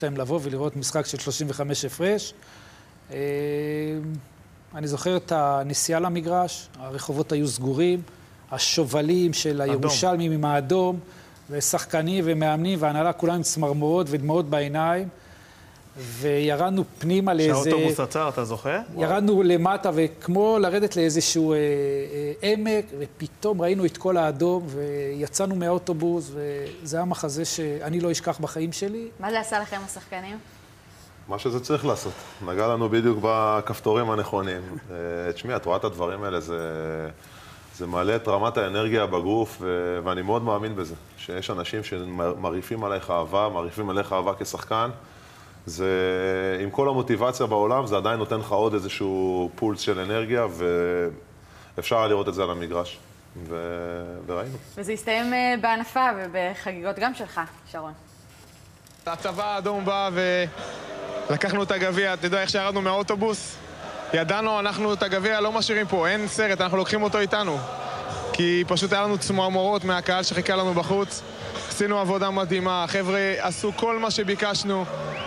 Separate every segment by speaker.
Speaker 1: להם לבוא ולראות משחק של 35 הפרש. אני זוכר את הנסיעה למגרש, הרחובות היו סגורים, השובלים של הירושלמים עם האדום, ושחקנים ומאמנים, והנהלה כולם עם צמרמורות ודמעות בעיניים, וירדנו פנימה לאיזה...
Speaker 2: שהאוטובוס עצר, אתה זוכר?
Speaker 1: ירדנו למטה, וכמו לרדת לאיזשהו עמק, ופתאום ראינו את כל האדום, ויצאנו מהאוטובוס, וזה היה מחזה שאני לא אשכח בחיים שלי.
Speaker 3: מה זה עשה לכם השחקנים?
Speaker 4: מה שזה צריך לעשות. נגע לנו בדיוק בכפתורים הנכונים. תשמעי, את רואה את הדברים האלה, זה מעלה את רמת האנרגיה בגוף, ואני מאוד מאמין בזה. שיש אנשים שמרעיפים עליך אהבה, מרעיפים עליך אהבה כשחקן, זה, עם כל המוטיבציה בעולם, זה עדיין נותן לך עוד איזשהו פולס של אנרגיה, ואפשר לראות את זה על המגרש, וראינו.
Speaker 3: וזה הסתיים בענפה ובחגיגות גם שלך, שרון.
Speaker 5: הצבא האדום בא ולקחנו את הגביע, אתה יודע איך שירדנו מהאוטובוס? ידענו, אנחנו את הגביע לא משאירים פה, אין סרט, אנחנו לוקחים אותו איתנו. כי פשוט היה לנו צמרמורות מהקהל שחיכה לנו בחוץ. עשינו עבודה מדהימה, החבר'ה עשו כל מה שביקשנו.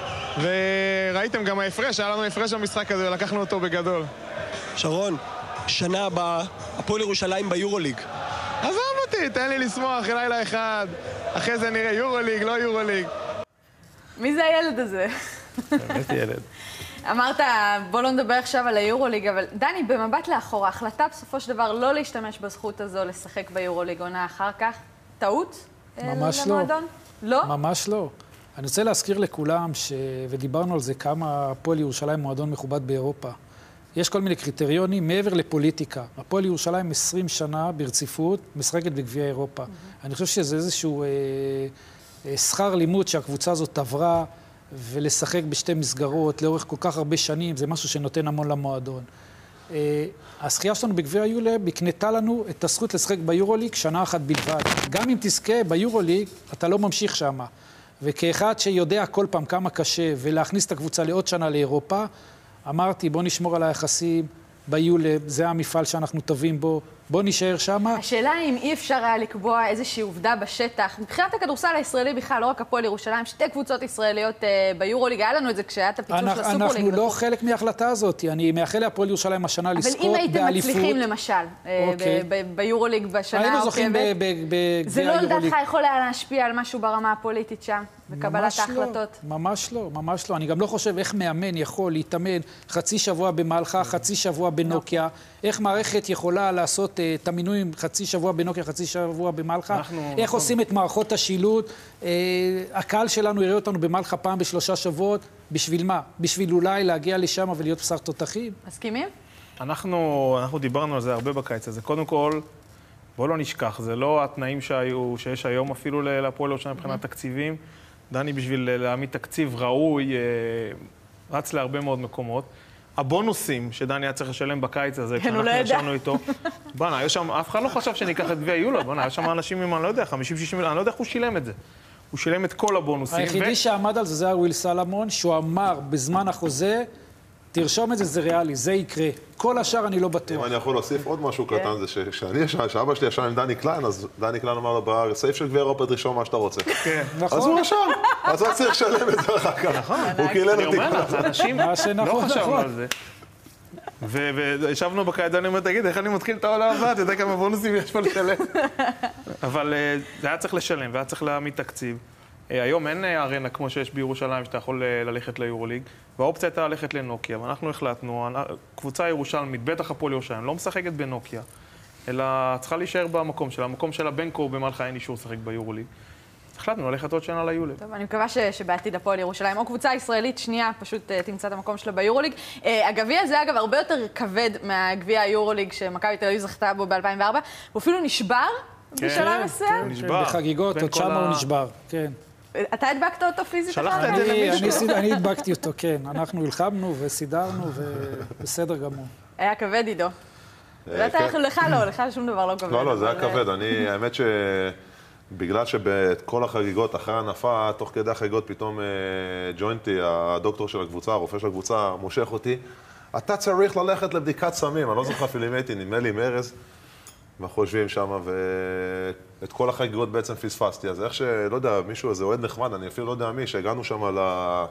Speaker 5: וראיתם גם ההפרש, היה לנו הפרש במשחק הזה, ולקחנו אותו בגדול.
Speaker 6: שרון, שנה הבאה, הפועל ירושלים ביורוליג.
Speaker 5: עזוב אותי, תן לי לשמוח, לילה אחד. אחרי זה נראה יורוליג, לא יורוליג.
Speaker 3: מי זה הילד הזה?
Speaker 2: באמת ילד.
Speaker 3: אמרת, בוא לא נדבר עכשיו על היורוליג, אבל דני, במבט לאחורה, החלטה בסופו של דבר לא להשתמש בזכות הזו לשחק ביורוליג עונה אחר כך, טעות?
Speaker 1: ממש לא.
Speaker 3: לא?
Speaker 1: ממש לא. אני רוצה להזכיר לכולם, ודיברנו על זה, כמה הפועל ירושלים מועדון מכובד באירופה. יש כל מיני קריטריונים מעבר לפוליטיקה. הפועל ירושלים 20 שנה ברציפות משחקת בגביע אירופה. אני חושב שזה איזשהו שכר לימוד שהקבוצה הזאת עברה, ולשחק בשתי מסגרות לאורך כל כך הרבה שנים, זה משהו שנותן המון למועדון. הזכייה שלנו בגביע יולב הקנתה לנו את הזכות לשחק ביורוליג שנה אחת בלבד. גם אם תזכה ביורוליג, אתה לא ממשיך שם. וכאחד שיודע כל פעם כמה קשה ולהכניס את הקבוצה לעוד שנה לאירופה, אמרתי, בוא נשמור על היחסים ביולב, זה המפעל שאנחנו טובים בו, בוא נשאר שם.
Speaker 3: השאלה אם אי אפשר היה לקבוע איזושהי עובדה בשטח. מבחינת הכדורסל הישראלי בכלל, לא רק הפועל ירושלים, שתי קבוצות ישראליות ביורוליג, היה לנו את זה כשהיה את הפיצול של הסופרליג.
Speaker 1: אנחנו לא חלק מההחלטה הזאת, אני מאחל להפועל ירושלים השנה לזכות באליפות.
Speaker 3: אבל אם הייתם מצליחים למשל, ביורוליג בשנה
Speaker 1: היינו זוכים בגביע
Speaker 3: זה לא
Speaker 1: היורוליג.
Speaker 3: לדעתך יכול היה להשפיע על משהו ברמה הפוליטית שם, בקבלת ההחלטות?
Speaker 1: ממש לא, ממש לא. אני גם לא חושב איך מאמן יכול להתאמן חצי שבוע במלחה, חצי שבוע בנוקיה, איך מערכת יכולה לעשות את המינויים חצי שבוע בנוקיה, חצי שבוע במלחה, איך עושים את מערכות השילוט. הקהל שלנו יראה אותנו במלחה פעם בשלושה שבועות, בשביל מה? בשביל אולי להגיע לשם ולהיות בשר תותחים?
Speaker 3: מסכימים?
Speaker 2: אנחנו דיברנו על זה הרבה בקיץ הזה. קודם כל, בואו לא נשכח, זה לא התנאים שיש היום אפילו להפועל ירושלים מבחינת תקציבים. דני בשביל להעמיד תקציב ראוי, רץ להרבה מאוד מקומות. הבונוסים שדני היה צריך לשלם בקיץ הזה, כשאנחנו ישבנו איתו, בוא'נה, היה שם, אף אחד לא חשב שניקח את גביע יולב, בוא'נה, היה שם אנשים עם, אני לא יודע, 50-60 מיליון, אני לא יודע איך הוא שילם את זה. הוא שילם את כל הבונוסים.
Speaker 1: היחידי שעמד על זה, זה היה וויל סלמון, שהוא אמר בזמן החוזה, תרשום את זה, זה ריאלי, זה יקרה. כל השאר אני לא בטוח.
Speaker 4: אם אני יכול להוסיף עוד משהו קטן, זה שאבא שלי ישב עם דני קליין, אז דני קליין אמר לו, בסעיף של גביע אירופה תרשום מה שאתה רוצה. אז הוא רשם, אז הוא צריך לשלם את זה אחר כך.
Speaker 2: נכון,
Speaker 4: הוא קילל אותי.
Speaker 2: אני אומר לך, אנשים לא חשבנו על זה. וישבנו בקיץ, אני אומר, תגיד, איך אני מתחיל את העולה הבאה? אתה יודע כמה בונוסים יש פה לשלם? אבל זה היה צריך לשלם, והיה צריך להעמיד תקציב. היום אין ארנה כמו שיש בירושלים, שאתה יכול ללכת ליורוליג, והאופציה הייתה ללכת לנוקיה, ואנחנו החלטנו, קבוצה ירושלמית, בטח הפועל ירושלים, לא משחקת בנוקיה, אלא צריכה להישאר במקום שלה. המקום שלה בין כה ובמלחה אין אישור לשחק ביורוליג. החלטנו ללכת עוד שנה ליוליג.
Speaker 3: טוב, אני מקווה שבעתיד הפועל ירושלים, או קבוצה ישראלית שנייה, פשוט תמצא את המקום שלה ביורוליג. הגביע הזה, אגב, הרבה יותר כבד מהגביע היורוליג שמכבי תל אביב זכתה בו ב-2004, הוא אפילו נשבר בשלב מסוים.
Speaker 1: בחגיגות, עוד שמה הוא נשבר, כן.
Speaker 3: אתה הדבקת אותו פיזית?
Speaker 2: שלחת את זה למישהו?
Speaker 1: אני הדבקתי אותו, כן. אנחנו הלחמנו וסידרנו, ובסדר גמור.
Speaker 3: היה כבד, עידו. לך שום דבר לא כבד.
Speaker 4: לא, זה היה כבד. האמת שבגלל שבכל החגיגות, אחרי הנפה, תוך כדי החגיגות, פתאום ג'וינטי, הדוקטור של הקבוצה, הרופא של הקבוצה, מושך אותי. אתה צריך ללכת לבדיקת סמים. אני לא זוכר אפילו אם הייתי, נדמה לי עם ארז. ואנחנו יושבים שם, ואת כל החגיגות בעצם פספסתי. אז איך שלא יודע, מישהו, איזה אוהד נחמד, אני אפילו לא יודע מי, שהגענו שם